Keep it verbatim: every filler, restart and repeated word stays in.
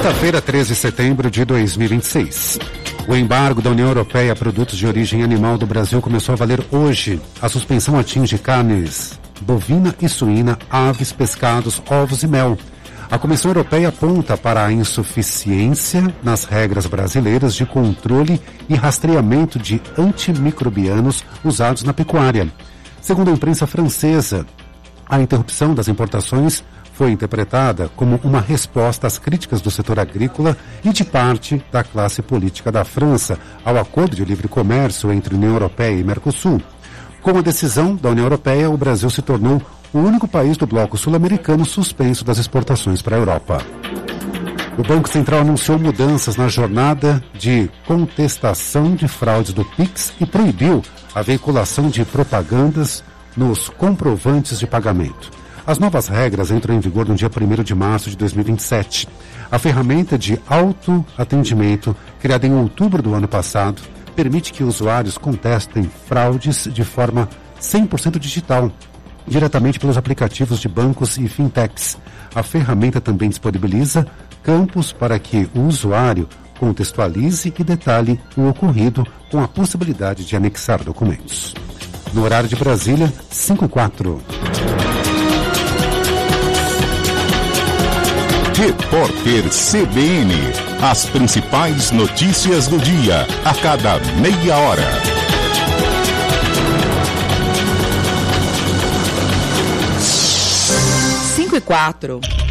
Quinta-feira, treze de setembro de dois mil e vinte e seis. O embargo da União Europeia a produtos de origem animal do Brasil começou a valer hoje. A suspensão atinge carnes bovina e suína, aves, pescados, ovos e mel. A Comissão Europeia aponta para a insuficiência nas regras brasileiras de controle e rastreamento de antimicrobianos usados na pecuária. Segundo a imprensa francesa, a interrupção das importações foi interpretada como uma resposta às críticas do setor agrícola e de parte da classe política da França ao acordo de livre comércio entre União Europeia e Mercosul. Com a decisão da União Europeia, o Brasil se tornou o único país do bloco sul-americano suspenso das exportações para a Europa. O Banco Central anunciou mudanças na jornada de contestação de fraudes do Pix e proibiu a veiculação de propagandas nos comprovantes de pagamento. As novas regras entram em vigor no dia primeiro de março de dois mil e vinte e sete. A ferramenta de autoatendimento, criada em outubro do ano passado, permite que usuários contestem fraudes de forma cem por cento digital, diretamente pelos aplicativos de bancos e fintechs. A ferramenta também disponibiliza campos para que o usuário contextualize e detalhe o ocorrido com a possibilidade de anexar documentos. No horário de Brasília, cinco e quatro. Repórter C B N. As principais notícias do dia, a cada meia hora. cinco e quatro.